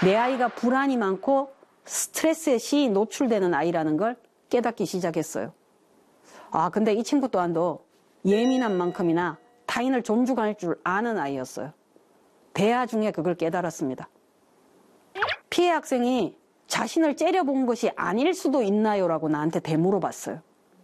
내 아이가 불안이 많고 스트레스에 시히 노출되는 아이라는 걸 깨닫기 시작했어요. 근데 이 친구 또한도 예민한 만큼이나 타인을 존중할 줄 아는 아이였어요. 대화 중에 그걸 깨달았습니다. 피해 학생이 자신을 째려본 것이 아닐 수도 있나요? 라고 나한테 되물어봤어요.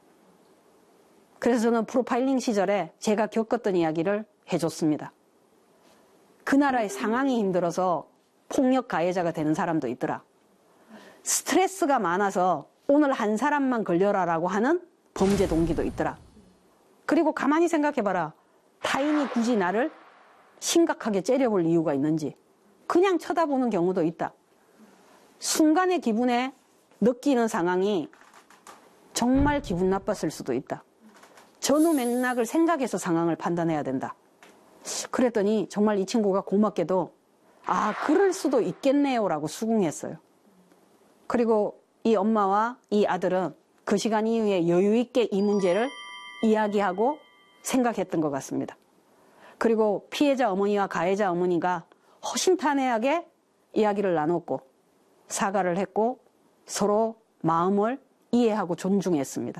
그래서 저는 프로파일링 시절에 제가 겪었던 이야기를 해줬습니다. 그 나라의 상황이 힘들어서 폭력 가해자가 되는 사람도 있더라. 스트레스가 많아서 오늘 한 사람만 걸려라라고 하는 범죄 동기도 있더라. 그리고 가만히 생각해봐라. 타인이 굳이 나를 심각하게 째려볼 이유가 있는지 그냥 쳐다보는 경우도 있다. 순간의 기분에 느끼는 상황이 정말 기분 나빴을 수도 있다. 전후 맥락을 생각해서 상황을 판단해야 된다. 그랬더니 정말 이 친구가 고맙게도 그럴 수도 있겠네요 라고 수긍했어요. 그리고 이 엄마와 이 아들은 그 시간 이후에 여유 있게 이 문제를 이야기하고 생각했던 것 같습니다. 그리고 피해자 어머니와 가해자 어머니가 허심탄회하게 이야기를 나눴고 사과를 했고 서로 마음을 이해하고 존중했습니다.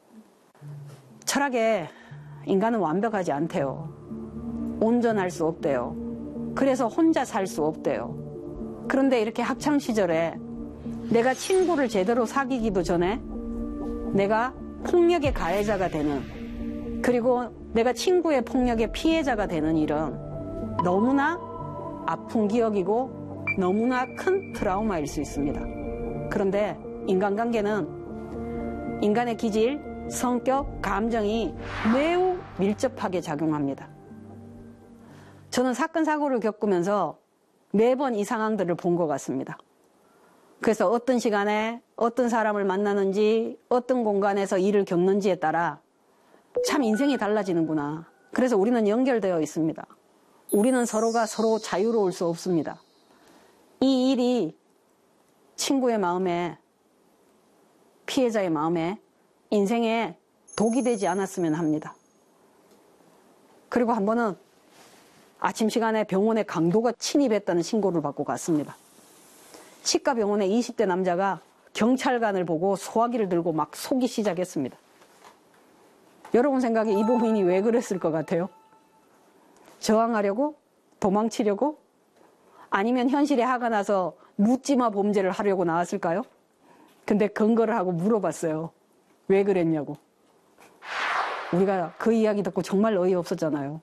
철학에 인간은 완벽하지 않대요. 온전할 수 없대요. 그래서 혼자 살 수 없대요. 그런데 이렇게 학창시절에 내가 친구를 제대로 사귀기도 전에 내가 폭력의 가해자가 되는, 그리고 내가 친구의 폭력의 피해자가 되는 일은 너무나 아픈 기억이고 너무나 큰 트라우마일 수 있습니다. 그런데 인간관계는 인간의 기질, 성격, 감정이 매우 밀접하게 작용합니다. 저는 사건, 사고를 겪으면서 매번 이 상황들을 본 것 같습니다. 그래서 어떤 시간에 어떤 사람을 만나는지, 어떤 공간에서 일을 겪는지에 따라 참 인생이 달라지는구나. 그래서 우리는 연결되어 있습니다. 우리는 서로가 서로 자유로울 수 없습니다. 이 일이 친구의 마음에, 피해자의 마음에, 인생에 독이 되지 않았으면 합니다. 그리고 한 번은 아침 시간에 병원에 강도가 침입했다는 신고를 받고 갔습니다. 치과 병원에 20대 남자가 경찰관을 보고 소화기를 들고 막 쏘기 시작했습니다. 여러분 생각에 이 범인이 왜 그랬을 것 같아요? 저항하려고? 도망치려고? 아니면 현실에 화가 나서 묻지마 범죄를 하려고 나왔을까요? 근데 근거를 하고 물어봤어요. 왜 그랬냐고. 우리가 그 이야기 듣고 정말 어이없었잖아요.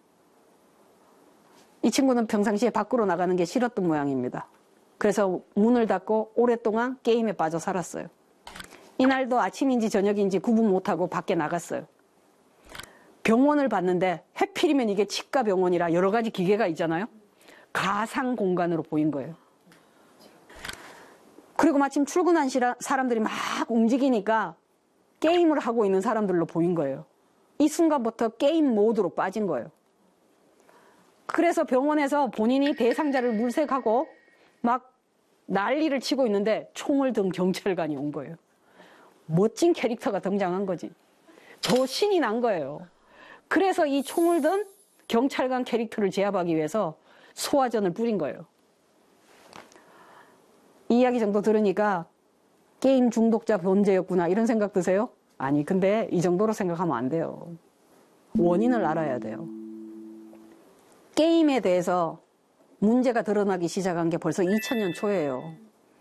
이 친구는 평상시에 밖으로 나가는 게 싫었던 모양입니다. 그래서 문을 닫고 오랫동안 게임에 빠져 살았어요. 이날도 아침인지 저녁인지 구분 못하고 밖에 나갔어요. 병원을 봤는데 하필이면 이게 치과 병원이라 여러 가지 기계가 있잖아요. 가상 공간으로 보인 거예요. 그리고 마침 출근한 사람들이 막 움직이니까 게임을 하고 있는 사람들로 보인 거예요. 이 순간부터 게임 모드로 빠진 거예요. 그래서 병원에서 본인이 대상자를 물색하고 막 난리를 치고 있는데 총을 든 경찰관이 온 거예요. 멋진 캐릭터가 등장한 거지. 더 신이 난 거예요. 그래서 이 총을 든 경찰관 캐릭터를 제압하기 위해서 소화전을 뿌린 거예요. 이 이야기 정도 들으니까 게임 중독자 범죄였구나 이런 생각 드세요? 아니, 근데 이 정도로 생각하면 안 돼요. 원인을 알아야 돼요. 게임에 대해서 문제가 드러나기 시작한 게 벌써 2000년 초예요.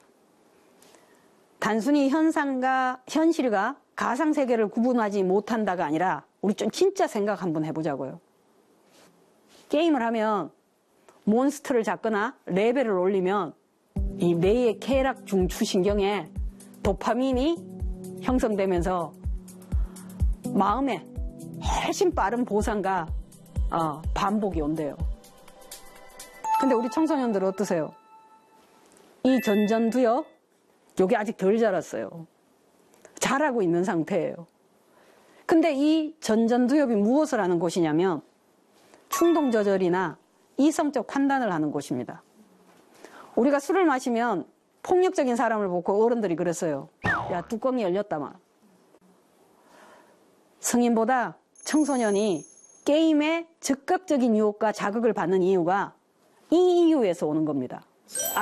단순히 현상과 현실과 가상세계를 구분하지 못한다가 아니라 우리 좀 진짜 생각 한번 해보자고요. 게임을 하면 몬스터를 잡거나 레벨을 올리면 이 뇌의 쾌락 중추신경에 도파민이 형성되면서 마음에 훨씬 빠른 보상과 반복이 온대요. 근데 우리 청소년들은 어떠세요? 이 전전두엽, 요게 아직 덜 자랐어요. 자라고 있는 상태예요. 근데 이 전전두엽이 무엇을 하는 곳이냐면 충동 조절이나 이성적 판단을 하는 곳입니다. 우리가 술을 마시면 폭력적인 사람을 보고 어른들이 그랬어요. 야, 뚜껑이 열렸다마. 성인보다 청소년이 게임에 즉각적인 유혹과 자극을 받는 이유가 이 이유에서 오는 겁니다.